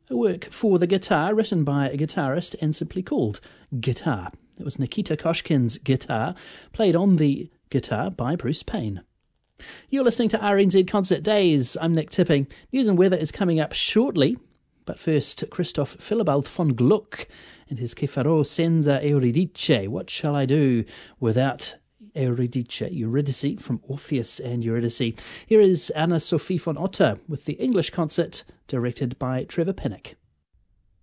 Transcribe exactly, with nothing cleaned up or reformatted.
a work for the guitar written by a guitarist and simply called Guitar. It was Nikita Koshkin's guitar, played on the guitar by Bruce Payne. You're listening to R N Z Concert Days. I'm Nick Tipping. News and weather is coming up shortly, but first, Christoph Philibald von Gluck and his Que farò senza Euridice. What shall I do without Eurydice, Eurydice from Orpheus and Eurydice. Here is Anna Sophie von Otter with the English concert directed by Trevor Pinnock.